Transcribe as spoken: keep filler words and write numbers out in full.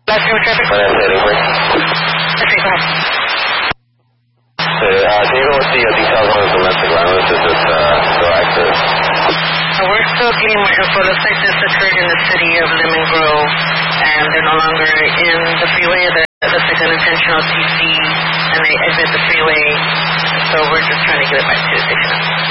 Last road traffic? Buenas tardes, over. Okay, go ahead. So, uh, can you go with the uh, details on the domestic violence? Is it uh, still active? Uh, we're still getting more info. Looks like this occurred in the city of Lemon Grove, and they're no longer in the freeway. It looks like an intentional T C, and they exit the freeway, so we're just trying to get it back to the station.